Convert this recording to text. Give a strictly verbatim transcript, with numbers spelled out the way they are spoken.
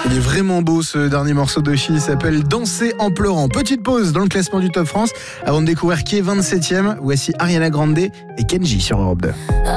Il est vraiment beau ce dernier morceau d'Oshi, il s'appelle Danser en pleurant. Petite pause dans le classement du Top France avant de découvrir qui est vingt-septième. Voici Ariana Grande et Kenji sur Europe deux.